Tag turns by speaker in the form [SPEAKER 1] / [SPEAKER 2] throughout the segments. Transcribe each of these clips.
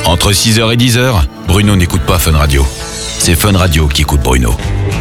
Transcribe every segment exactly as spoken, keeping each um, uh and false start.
[SPEAKER 1] Entre six heures et dix heures, Bruno n'écoute pas Fun Radio. C'est Fun Radio qui écoute Bruno.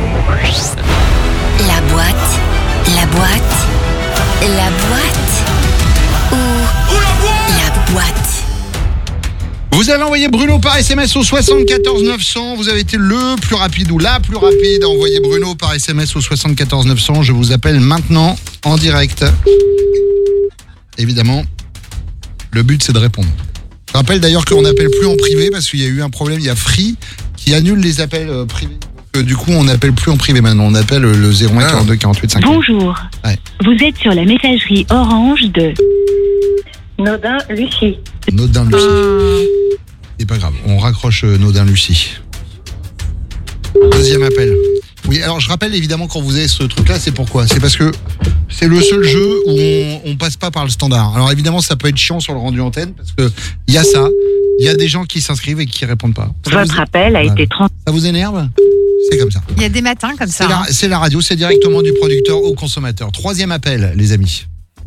[SPEAKER 2] La boîte, la boîte, la boîte ou la boîte.
[SPEAKER 3] Vous avez envoyé Bruno par S M S au soixante-quatorze neuf cents. Vous avez été le plus rapide ou la plus rapide à envoyer Bruno par S M S au soixante-quatorze neuf cents. Je vous appelle maintenant en direct. Évidemment, le but c'est de répondre. Je rappelle d'ailleurs qu'on n'appelle plus en privé parce qu'il y a eu un problème. Il y a Free qui annule les appels euh, privés. Donc, du coup, on n'appelle plus en privé maintenant. On appelle le zéro un quarante-deux quarante-huit cinquante.
[SPEAKER 4] Bonjour.
[SPEAKER 3] Ouais.
[SPEAKER 4] Vous êtes sur la messagerie Orange de Nodin Lucie.
[SPEAKER 3] Nodin Lucie. C'est pas grave, on raccroche euh, Nodin Lucie. Deuxième appel. Oui, alors je rappelle évidemment quand vous avez ce truc-là, c'est pourquoi ? C'est parce que c'est le seul jeu où on, on passe pas par le standard. Alors évidemment, ça peut être chiant sur le rendu antenne parce que il y a ça, il y a des gens qui s'inscrivent et qui répondent pas. Ça
[SPEAKER 4] Votre
[SPEAKER 3] vous...
[SPEAKER 4] appel a
[SPEAKER 3] Voilà.
[SPEAKER 4] été trans...
[SPEAKER 3] Ça vous énerve ? C'est comme ça.
[SPEAKER 5] Il y a des matins comme ça.
[SPEAKER 3] C'est la,
[SPEAKER 5] hein.
[SPEAKER 3] c'est la radio, c'est directement du producteur au consommateur. Troisième appel, les amis.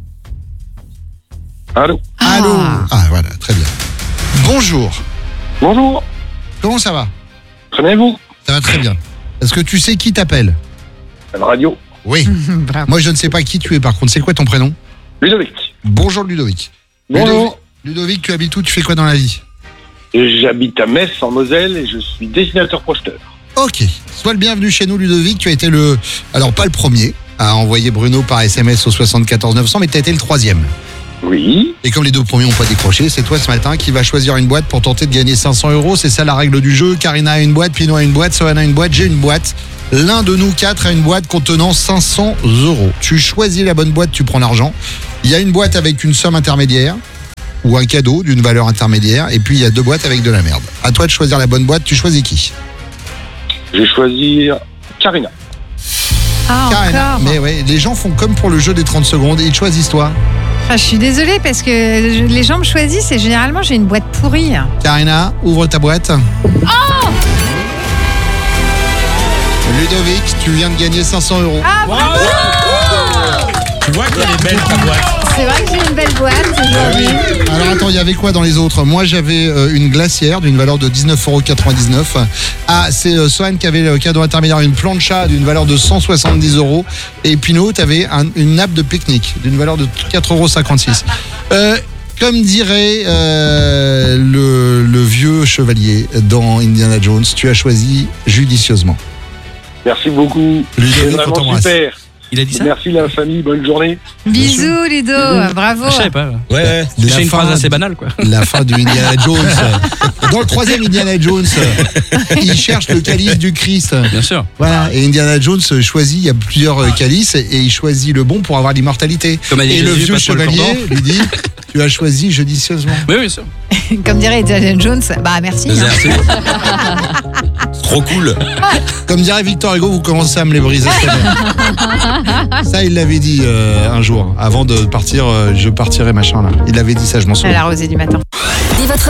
[SPEAKER 6] Allô.
[SPEAKER 5] Ah.
[SPEAKER 3] Allô ? Ah voilà, très bien. Bonjour.
[SPEAKER 6] Bonjour.
[SPEAKER 3] Comment ça va ?
[SPEAKER 6] Très bien, vous ?
[SPEAKER 3] Ça va très bien. Est-ce que tu sais qui t'appelle ?
[SPEAKER 6] La radio.
[SPEAKER 3] Oui.
[SPEAKER 5] Bravo.
[SPEAKER 3] Moi, je ne sais pas qui tu es, par contre. C'est quoi ton prénom ?
[SPEAKER 6] Ludovic.
[SPEAKER 3] Bonjour, Ludovic.
[SPEAKER 6] Bonjour.
[SPEAKER 3] Ludovic, Ludovic, tu habites où ? Tu fais quoi dans la vie ?
[SPEAKER 6] J'habite à Metz, en Moselle, et je suis dessinateur-projeteur.
[SPEAKER 3] Ok. Sois le bienvenu chez nous, Ludovic. Tu as été le... Alors, pas le premier à envoyer Bruno par S M S au soixante-quatorze neuf cents, mais tu as été le troisième.
[SPEAKER 6] Oui.
[SPEAKER 3] Et comme les deux premiers n'ont pas décroché, c'est toi ce matin qui va choisir une boîte pour tenter de gagner cinq cents euros. C'est ça la règle du jeu. Karina a une boîte, Pino a une boîte, Sohan a une boîte, j'ai une boîte. L'un de nous quatre a une boîte contenant cinq cents euros. Tu choisis la bonne boîte, tu prends l'argent. Il y a une boîte avec une somme intermédiaire ou un cadeau d'une valeur intermédiaire. Et puis il y a deux boîtes avec de la merde. À toi de choisir la bonne boîte. Tu choisis qui ?
[SPEAKER 6] Je vais choisir Karina.
[SPEAKER 5] Ah,
[SPEAKER 3] Karina.
[SPEAKER 5] encore.
[SPEAKER 3] Mais ouais, les gens font comme pour le jeu des trente secondes. Ils choisissent toi.
[SPEAKER 5] Enfin, je suis désolée parce que je- les gens me choisissent et généralement j'ai une boîte pourrie.
[SPEAKER 3] Karina, ouvre ta boîte.
[SPEAKER 5] Oh
[SPEAKER 3] Ludovic, tu viens de gagner cinq cents euros.
[SPEAKER 5] Ah, bravo.
[SPEAKER 7] Tu vois qu'elle est belle ta boîte.
[SPEAKER 5] C'est vrai que j'ai une belle boîte aujourd'hui.
[SPEAKER 3] Alors attends, il y avait quoi dans les autres ? Moi j'avais euh, une glacière d'une valeur de dix-neuf euros quatre-vingt-dix-neuf. Ah, c'est euh, Sohan qui avait le cadeau intermédiaire, une plancha d'une valeur de cent soixante-dix euros. Et Pinot, tu avais un, une nappe de pique-nique d'une valeur de quatre euros cinquante-six. Euh, comme dirait euh, le, le vieux chevalier dans Indiana Jones, tu as choisi judicieusement.
[SPEAKER 6] Merci beaucoup.
[SPEAKER 3] Ludovic,
[SPEAKER 6] C'est
[SPEAKER 3] on
[SPEAKER 6] vraiment
[SPEAKER 3] t'embrasse.
[SPEAKER 6] super.
[SPEAKER 7] Il a dit ça ?
[SPEAKER 6] Merci la famille, bonne journée.
[SPEAKER 5] Bisous Ludo, bravo.
[SPEAKER 7] Je savais pas. Ouais, ouais.
[SPEAKER 3] La
[SPEAKER 7] C'est une
[SPEAKER 3] fin
[SPEAKER 7] phrase assez
[SPEAKER 3] du-
[SPEAKER 7] banale, quoi.
[SPEAKER 3] La fin du Indiana Jones. Dans le troisième Indiana Jones, il cherche le calice du Christ.
[SPEAKER 7] Bien sûr.
[SPEAKER 3] Voilà, et Indiana Jones choisit, il y a plusieurs euh, calices et il choisit le bon pour avoir l'immortalité.
[SPEAKER 7] Comme a dit
[SPEAKER 3] Et le
[SPEAKER 7] Jésus,
[SPEAKER 3] vieux
[SPEAKER 7] pas trop le
[SPEAKER 3] chevalier
[SPEAKER 7] cordon.
[SPEAKER 3] lui dit, tu as choisi judicieusement.
[SPEAKER 7] Oui, oui, sûr.
[SPEAKER 5] Comme dirait Indiana Jones, bah merci. hein.
[SPEAKER 7] Merci. Trop cool.
[SPEAKER 3] Comme dirait Victor Hugo, vous commencez à me les briser. Ça, ça il l'avait dit euh, un jour, avant de partir, euh, je partirai machin là. Il avait dit ça, je m'en
[SPEAKER 5] À
[SPEAKER 3] souviens.
[SPEAKER 5] la rosée du matin.
[SPEAKER 2] Dès votre